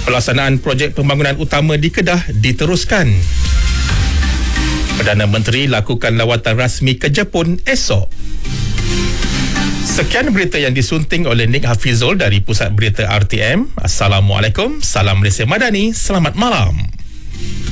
Pelaksanaan projek pembangunan utama di Kedah diteruskan. Perdana Menteri lakukan lawatan rasmi ke Jepun esok. Sekian berita yang disunting oleh Nick Hafizul dari Pusat Berita RTM. Assalamualaikum, salam Malaysia Madani, selamat malam.